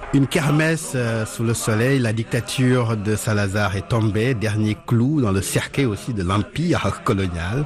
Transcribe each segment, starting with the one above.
Une kermesse sous le soleil, la dictature de Salazar est tombée, dernier clou dans le cercueil aussi de l'empire colonial.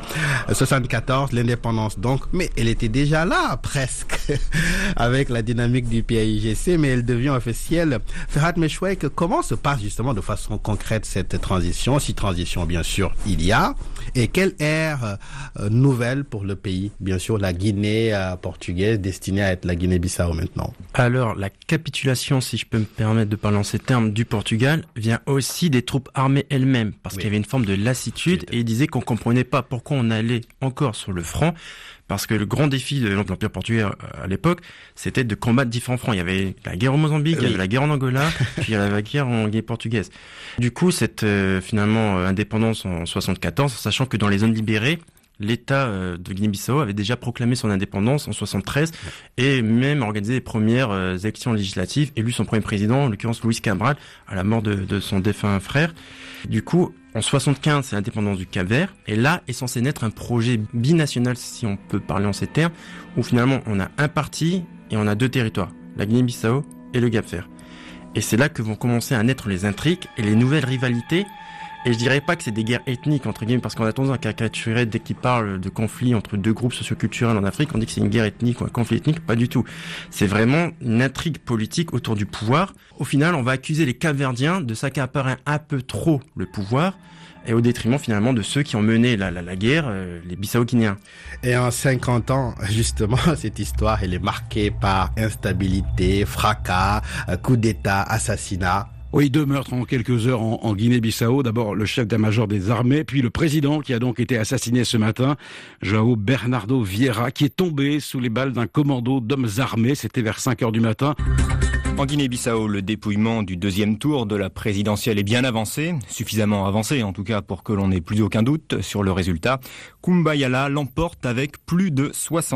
74, l'indépendance donc, mais elle était déjà là presque avec la dynamique du PAIGC, mais elle devient officielle. Ferhat Meshouek, comment se passe justement de façon concrète cette transition, si transition bien sûr il y a, et quelle ère nouvelle pour le pays, bien sûr la Guinée portugaise destinée à être la Guinée-Bissau maintenant. Alors la capitulation, si je peux me permettre de parler en ces termes, du Portugal vient aussi des troupes armées elles-mêmes, parce qu'il y avait une forme de lassitude et ils disaient qu'on comprenait pas pourquoi on allait encore sur le front, parce que le grand défi de l'Empire portugais à l'époque, c'était de combattre différents fronts. Il y avait la guerre au Mozambique, il y avait la guerre en Angola, puis il y avait la guerre en Guinée portugaise. Du coup, cette finalement indépendance en 74, sachant que dans les zones libérées, l'État de Guinée-Bissau avait déjà proclamé son indépendance en 73 et même organisé les premières élections législatives, élu son premier président, en l'occurrence Luis Cabral, à la mort de son défunt frère. Du coup, en 75, c'est l'indépendance du Cap-Vert, et là est censé naître un projet binational, si on peut parler en ces termes, où finalement on a un parti et on a deux territoires, la Guinée-Bissau et le Cap-Vert. Et c'est là que vont commencer à naître les intrigues et les nouvelles rivalités. Et je dirais pas que c'est des guerres ethniques, entre guillemets, parce qu'on a tendance à caricaturer dès qu'il parle de conflits entre deux groupes socioculturels en Afrique, on dit que c'est une guerre ethnique ou un conflit ethnique, pas du tout. C'est vraiment une intrigue politique autour du pouvoir. Au final, on va accuser les Cap-Verdiens de s'accaparer un peu trop le pouvoir, et au détriment finalement de ceux qui ont mené la guerre, les Bissau-Guinéens. Et en 50 ans, justement, cette histoire, elle est marquée par instabilité, fracas, coup d'État, assassinat. Oui, 2 meurtres en quelques heures en Guinée-Bissau. D'abord le chef d'état-major des armées, puis le président qui a donc été assassiné ce matin, João Bernardo Vieira, qui est tombé sous les balles d'un commando d'hommes armés. C'était vers 5 heures du matin. En Guinée-Bissau, le dépouillement du deuxième tour de la présidentielle est bien avancé, suffisamment avancé en tout cas pour que l'on n'ait plus aucun doute sur le résultat. Kumbayala l'emporte avec plus de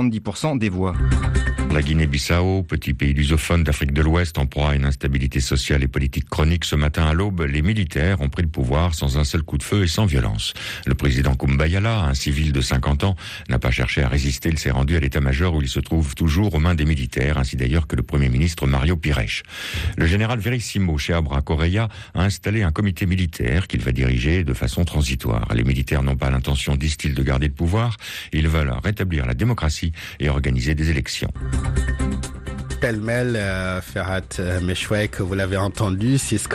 70% des voix. La Guinée-Bissau, petit pays lusophone d'Afrique de l'Ouest en proie à une instabilité sociale et politique chronique, ce matin à l'aube, les militaires ont pris le pouvoir sans un seul coup de feu et sans violence. Le président Kumbayala, un civil de 50 ans, n'a pas cherché à résister, il s'est rendu à l'état-major où il se trouve toujours aux mains des militaires, ainsi d'ailleurs que le premier ministre Mario Pires. Le général Verissimo Cheabra Correia a installé un comité militaire qu'il va diriger de façon transitoire. Les militaires n'ont pas l'intention, disent-ils, de garder le pouvoir, ils veulent rétablir la démocratie et organiser des élections. Pêle-mêle, Ferhat Meshouek, vous l'avez entendu, c'est ce que